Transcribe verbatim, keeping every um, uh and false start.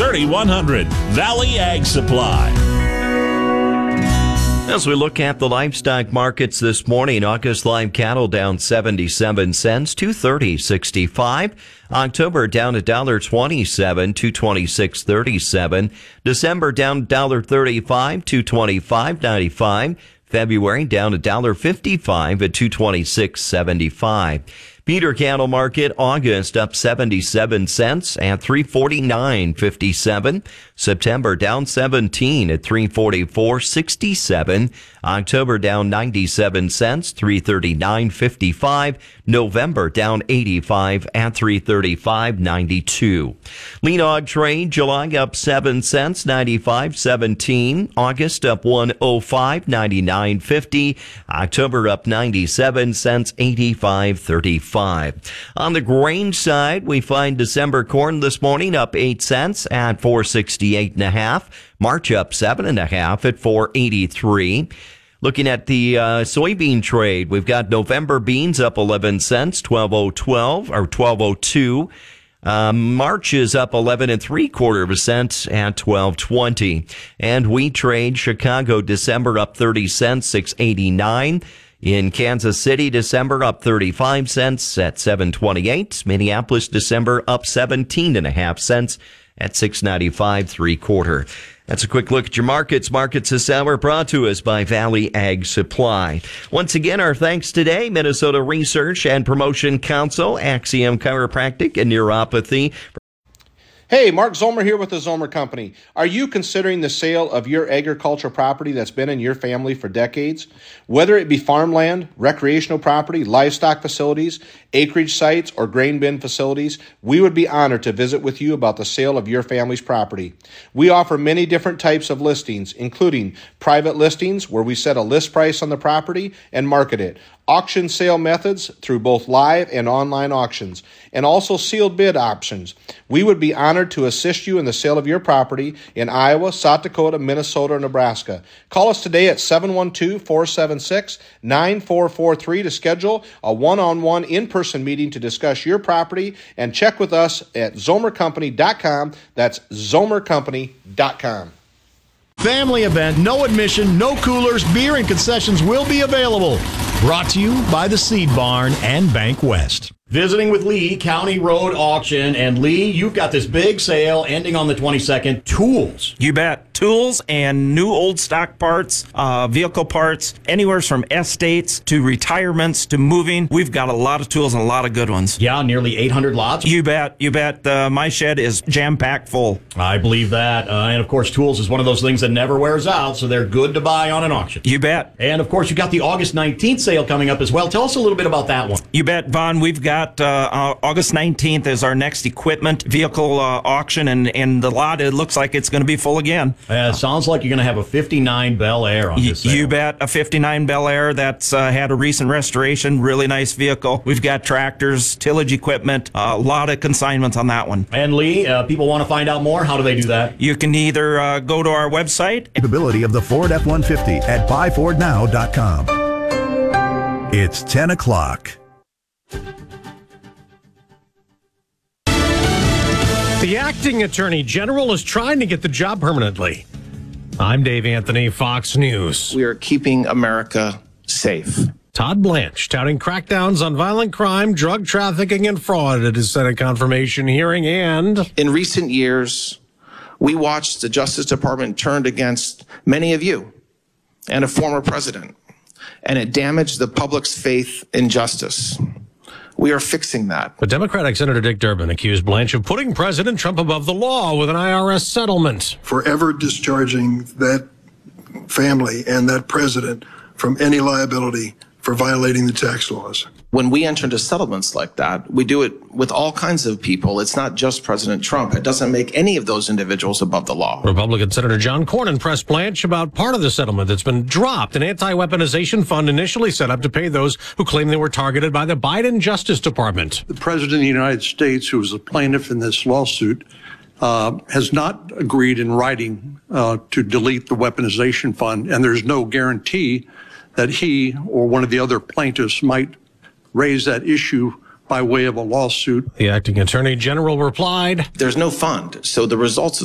thirty-one hundred Valley Ag Supply. As we look at the livestock markets this morning, August live cattle down seventy-seven cents, two thirty sixty-five. October down a dollar twenty-seven, two twenty-six thirty-seven. December down a dollar thirty-five, two twenty-five ninety-five. February down a dollar fifty-five at two twenty-six seventy-five. Feeder cattle market, August up seventy-seven cents at three forty-nine fifty-seven. September down seventeen at three forty-four sixty-seven. October down ninety-seven cents, three thirty-nine fifty-five. November down eighty-five at three thirty-five ninety-two. Lean hog trade, July up seven cents, ninety-five seventeen. August up one oh five, ninety-nine fifty. October up ninety-seven cents, eighty-five thirty-five. On the grain side, we find December corn this morning up eight cents at four sixty-eight and a half. March up seven and a half at four eighty-three. Looking at the uh, soybean trade, we've got November beans up eleven cents, twelve oh twelve or twelve oh two. Uh, March is up eleven and three quarter of a cent at twelve twenty. And wheat trade, Chicago December up thirty cents, six eighty-nine. In Kansas City, December up thirty-five cents at seven twenty-eight. Minneapolis, December up seventeen and a half cents at six ninety-five, three quarter. That's a quick look at your markets. Markets this hour brought to us by Valley Ag Supply. Once again, our thanks today, Minnesota Research and Promotion Council, Axiom Chiropractic and Neuropathy. Hey, Mark Zomer here with the Zomer Company. Are you considering the sale of your agricultural property that's been in your family for decades? Whether it be farmland, recreational property, livestock facilities, acreage sites, or grain bin facilities, we would be honored to visit with you about the sale of your family's property. We offer many different types of listings, including private listings where we set a list price on the property and market it, auction sale methods through both live and online auctions, and also sealed bid options. We would be honored to assist you in the sale of your property in Iowa, South Dakota, Minnesota, or Nebraska. Call us today at seven one two, four seven six, nine four four three to schedule a one-on-one in-person meeting to discuss your property, and check with us at zomer company dot com. That's zomer company dot com. Family event, no admission, no coolers, beer and concessions will be available. Brought to you by the Seed Barn and Bank West. Visiting with Lee, County Road Auction. And Lee, you've got this big sale ending on the twenty-second. Tools. You bet. Tools and new old stock parts, uh, vehicle parts, anywhere from estates to retirements to moving. We've got a lot of tools and a lot of good ones. Yeah, nearly eight hundred lots. You bet. You bet. Uh, my shed is jam-packed full. I believe that. Uh, and, of course, tools is one of those things that never wears out, so they're good to buy on an auction. You bet. And, of course, you got the August nineteenth sale coming up as well. Tell us a little bit about that one. You bet, Vaughn. We've got uh, uh, August nineteenth is our next equipment vehicle uh, auction, and, and the lot, it looks like it's going to be full again. Uh, sounds like you're going to have a fifty-nine Bel Air on this sale. You bet. A fifty-nine Bel Air that's uh, had a recent restoration. Really nice vehicle. We've got tractors, tillage equipment, a lot of consignments on that one. And Lee, uh, people want to find out more. How do they do that? You can either uh, go to our website. Capability of the Ford F one fifty at buy ford now dot com. It's ten o'clock. The acting attorney general is trying to get the job permanently. I'm Dave Anthony, Fox News. We are keeping America safe. Todd Blanche touting crackdowns on violent crime, drug trafficking, and fraud at his Senate confirmation hearing. And in recent years, we watched the Justice Department turned against many of you and a former president, and it damaged the public's faith in justice. We are fixing that. But Democratic Senator Dick Durbin accused Blanche of putting President Trump above the law with an I R S settlement. Forever discharging that family and that president from any liability for violating the tax laws. When we enter into settlements like that, we do it with all kinds of people. It's not just President Trump. It doesn't make any of those individuals above the law. Republican Senator John Cornyn pressed Blanche about part of the settlement that's been dropped, an anti-weaponization fund initially set up to pay those who claim they were targeted by the Biden Justice Department. The President of the United States, who is a plaintiff in this lawsuit, uh, has not agreed in writing uh, to delete the weaponization fund, and there's no guarantee that he or one of the other plaintiffs might raise that issue by way of a lawsuit. The acting attorney general replied, "There's no fund, so the results